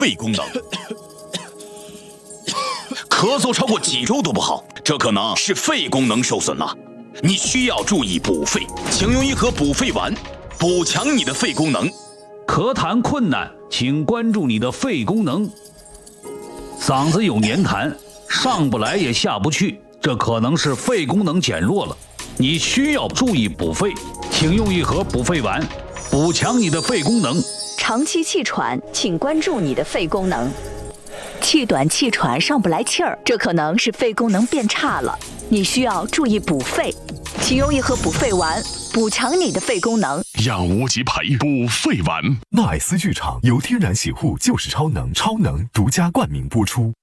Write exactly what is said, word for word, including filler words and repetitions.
肺功能。咳嗽超过几周都不好，这可能是肺功能受损了。你需要注意补肺，请用一盒补肺丸，补强你的肺功能。 咳痰困难，请关注你的肺功能。嗓子有黏痰，上不来也下不去，这可能是肺功能减弱了。你需要注意补肺，请用一盒补肺丸，补强你的肺功能。 长期气喘，请关注你的肺功能。气短气喘上不来气儿，这可能是肺功能变差了，你需要注意补肺，请用一盒补肺丸，补强你的肺功能。 养无极培补肺丸。 纳爱斯剧场由天然洗护就是超能，超能独家冠名播出。